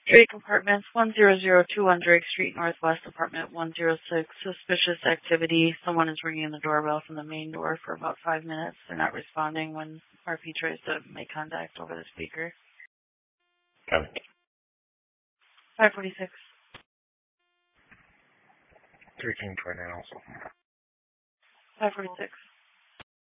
Three compartments, 10021 Drake Street, Northwest, apartment 106. Suspicious activity. Someone is ringing the doorbell from the main door for about 5 minutes. They're not responding when RP tries to make contact over the speaker. Got it. 546. 1329 also. 546.